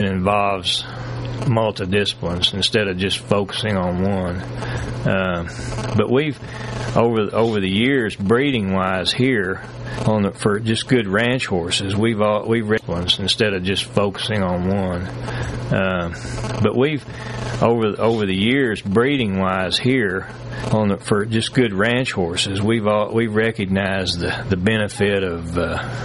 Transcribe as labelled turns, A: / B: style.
A: It involves multidisciplines instead of just focusing on one. But we've over the years, breeding wise here, for just good ranch horses, we've ones instead of just focusing on one. But we've over the years, breeding wise here, for just good ranch horses, we've recognized the benefit of